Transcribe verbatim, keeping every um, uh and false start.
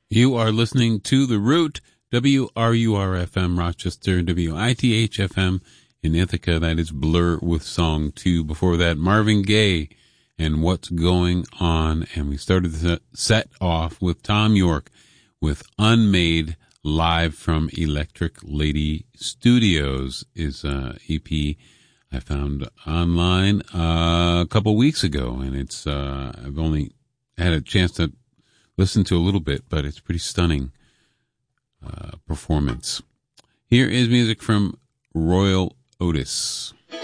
You are listening to The Root, W R U R F M Rochester, W I T H F M in Ithaca. That is Blur with Song two. Before that, Marvin Gaye and What's Going On. And we started the set off with Tom York with Unmade, live from Electric Lady Studios, is a E P I found online uh, a couple weeks ago. And it's uh, I've only had a chance to listen to a little bit, but it's pretty stunning uh, performance. Here is music from Royal Otis.